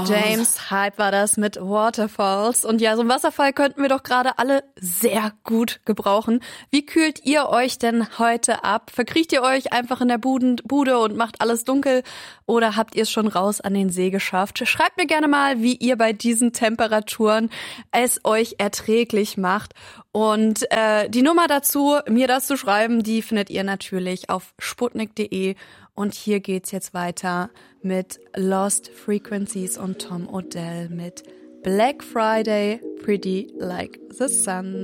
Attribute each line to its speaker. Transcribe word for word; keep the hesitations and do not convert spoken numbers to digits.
Speaker 1: James Hype war das mit Waterfalls. Und ja, so ein Wasserfall könnten wir doch gerade alle sehr gut gebrauchen. Wie kühlt ihr euch denn heute ab? Verkriecht ihr euch einfach in der Buden, Bude und macht alles dunkel? Oder habt ihr es schon raus an den See geschafft? Schreibt mir gerne mal, wie ihr bei diesen Temperaturen es euch erträglich macht. Und äh, die Nummer dazu, mir das zu schreiben, die findet ihr natürlich auf sputnik punkt de. Und hier geht's jetzt weiter mit Lost Frequencies und Tom Odell mit Black Friday, Pretty Like the Sun.